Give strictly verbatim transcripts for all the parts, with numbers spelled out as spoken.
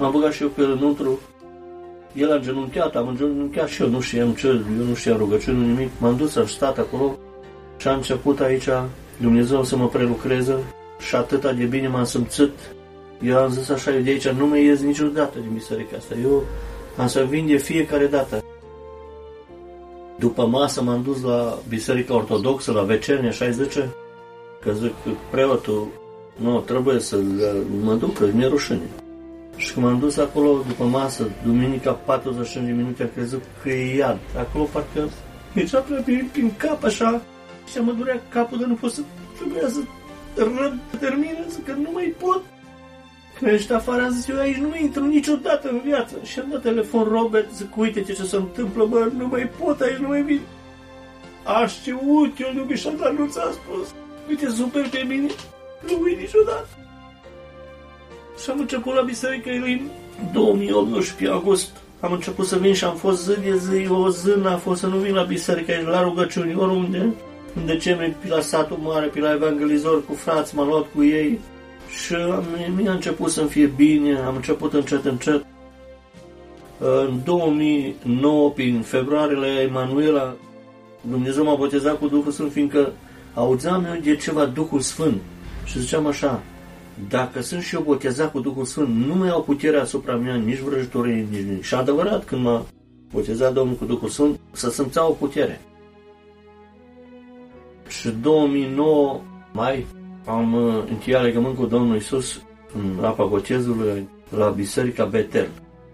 M-am băgat și eu pe el înăuntru. El a genunchiat, am genunchiat și eu, nu știam ce, eu nu știam rugăciune, nimic. M-am dus, am stat acolo și a început aici Dumnezeu să mă prelucreze și atâta de bine m-am simțit. Eu am zis așa, eu de aici nu mai ies niciodată din biserica asta. Eu am să vin de fiecare dată. După masă m-am dus la Biserica Ortodoxă, la Vecernia, așa îi zice, că zic, preotul, nu, trebuie să mă duc, că mi-e rușine. Și când m-am dus acolo, după masă, duminica, patruzeci și cinci de minute, am crezut că e iad. Acolo parcă mergea prea prin, prin cap, așa, și mă durea capul, dar nu pot să, trebuia să răb, termină, zic că nu mai pot. Când a ieșit afară, am zis, eu aici nu intru niciodată în viață. Și am dat telefon Robert, zic, uite ce se întâmplă, bă, nu mai pot, aici nu mai vin. Aș știut, eu nu mi-și dar nu ți-a spus. Uite, super pe mine, nu uit niciodată. Și am început la Biserica Elim, două mii optsprezece, august. Am început să vin și am fost zi de zi, o zi n-a fost să nu vin la biserică, la rugăciuni, oriunde. În decembrie, pe la satul mare, pe la evangelizor cu frați, m-am luat cu ei. Și mi-a început să-mi fie bine, am început încet, încet. În două mii nouă, prin februarie, la Emanuela, Dumnezeu m-a botezat cu Duhul Sfânt, fiindcă auzeam eu de ceva Duhul Sfânt. Și ziceam așa, dacă sunt și eu botezat cu Duhul Sfânt, nu mai au putere asupra mea, nici vrăjitorii, nici nimic. Și adevărat, când m-a botezat Domnul cu Duhul Sfânt, să simțea o putere. Și două mii nouă, mai, am încheiat legământ cu Domnul Iisus în apa botezului la Biserica Betel.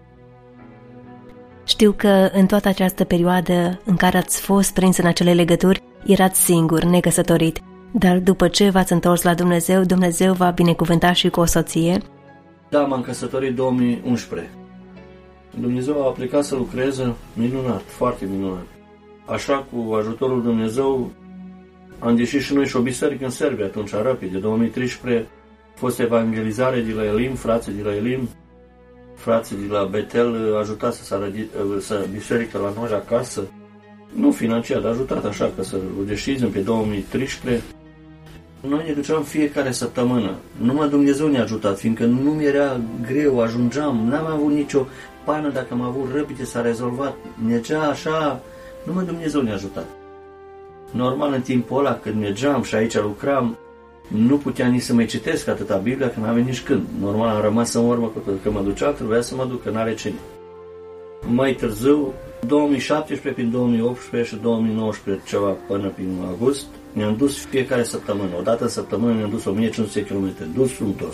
Știu că în toată această perioadă în care ați fost prins în acele legături, erați singur, necăsătorit. Dar după ce v-ați întors la Dumnezeu, Dumnezeu v-a binecuvântat și cu o soție? Da, m-am căsătorit în două mii unsprezece. Dumnezeu a aplicat să lucreze minunat, foarte minunat. Așa, cu ajutorul Dumnezeu, am deschis și noi și o biserică în Serbia, atunci, rapid, de două mii treisprezece, a fost evangelizare de la Elim, frații de la Elim, frații de la Betel, ajutat să se să biserică la noi acasă, nu financiar, dar ajutat așa, că să o deschizem pe două mii treisprezece. Noi ne duceam fiecare săptămână. Numai Dumnezeu ne-a ajutat, fiindcă nu mi era greu, ajungeam, n-am avut nicio pană, dacă am avut răbite, s-a rezolvat. Mergea așa, numai Dumnezeu ne-a ajutat. Normal, în timpul ăla, când mergeam și aici lucram, nu puteam nici să mai citesc atâta Biblia, că n-aveam nici când. Normal, am rămas în urmă, că, că mă duceam, trebuia să mă duc, că n-are cine. Mai târziu, două mii șaptesprezece, prin două mii optsprezece și două mii nouăsprezece, ceva până prin august, ne-am dus fiecare săptămână. O dată în săptămână ne-am dus o mie cinci sute de kilometri, dus întors.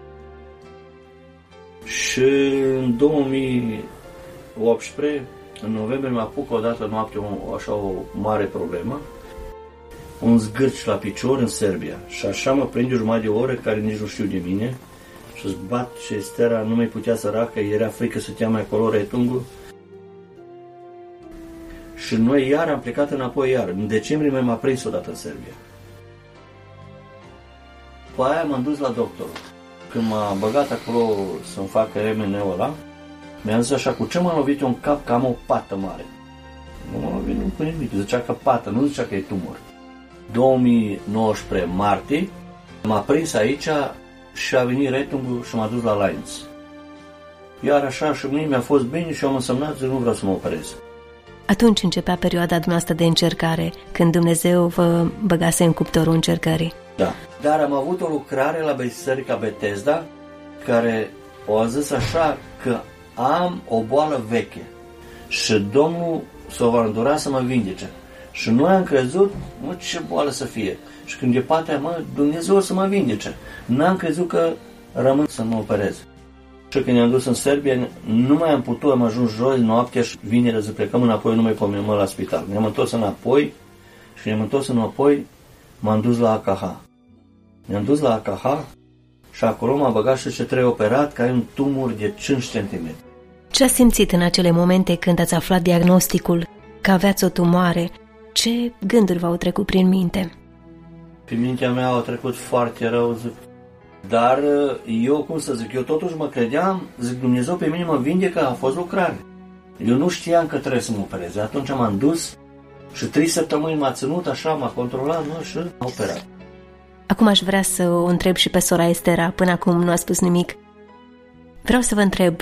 Și în două mii optsprezece, în noiembrie, mă apuc odată noapte o, așa o mare problemă. Un zgârci la picior în Serbia. Și așa mă prinde o jumătate de oră, care nici nu știu de mine. Și-ți bat și Estera nu mai putea să racă, era frică să tea mai acolo retungul. Și noi iar am plecat înapoi iar. În decembrie mai m-a prins odată în Serbia. După aia m-am dus la doctor. Când m-a băgat acolo să-mi facă R M N-ul ăla, mi-am zis așa, cu ce m-a lovit eu în cap, că am o pată mare. Nu m-a lovit cu nimic, zicea că pată, nu zicea că e tumor. două mii nouăsprezece, martie, m-a prins aici și a venit retungul și m-a dus la Lions. Iar așa și mie mi-a fost bine și am însemnat, zic, nu vreau să mă operez. Atunci începea perioada dumneavoastră de încercare, când Dumnezeu vă băgase în cuptorul încercării. Da, dar am avut o lucrare la Biserica Bethesda, care o zis așa că am o boală veche și Domnul s-o va îndura să mă vindece. Și noi am crezut, mă, ce boală să fie. Și când e patea, mă, Dumnezeu o să mă vindece. N-am crezut că rămân să mă operez. Și când ne-am dus în Serbia, nu mai am putut, am ajuns joi noaptea și vineri să plecăm înapoi, nu mai pomenim la spital. Ne-am întors înapoi și ne-am întors înapoi, m-am dus la A K H. Ne-am dus la A K H și acolo m-a băgat și ce trebuie operat, că ai un tumor de cinci centimetri. Ce ați simțit în acele momente când ați aflat diagnosticul că aveați o tumoare? Ce gânduri v-au trecut prin minte? Prin mintea mea au trecut foarte rău, zic. Dar eu, cum să zic, eu totuși mă credeam, zic, Dumnezeu pe mine mă vindecă, a fost lucrare. Eu nu știam că trebuie să mă opereze. Atunci m-am dus și trei săptămâni m-a ținut așa, m-a controlat, nu, și m-a operat. Acum aș vrea să o întreb și pe sora Estera, până acum nu a spus nimic. Vreau să vă întreb,